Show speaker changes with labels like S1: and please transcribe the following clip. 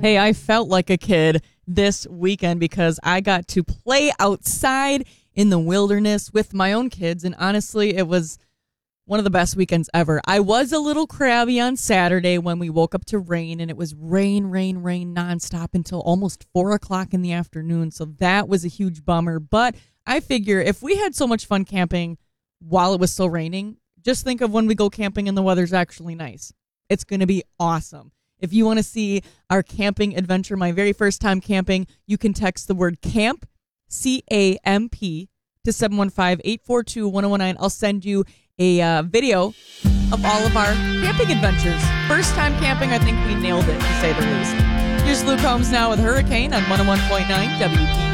S1: Hey, I felt like a kid this weekend because I got to play outside in the wilderness with my own kids, and honestly, it was one of the best weekends ever. I was a little crabby on Saturday when we woke up to rain, and it was rain nonstop until almost 4 o'clock in the afternoon, so that was a huge bummer. But I figure if we had so much fun camping while it was still raining, just think of when we go camping and the weather's actually nice. It's going to be awesome. If you want to see our camping adventure, my very first time camping, you can text the word CAMP, C-A-M-P, to 715-842-1019. I'll send you a video of all of our camping adventures. First time camping, I think we nailed it, to say the least. Here's Luke Combs now with Hurricane on 101.9 WP.